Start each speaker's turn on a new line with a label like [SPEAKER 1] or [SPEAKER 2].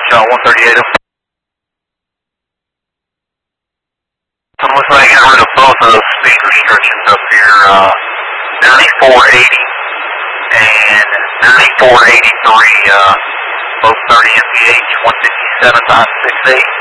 [SPEAKER 1] shot 138. So it looks like I got rid of both of those speed restrictions up here, 9480 and 9483, both 30 mph, 157.68.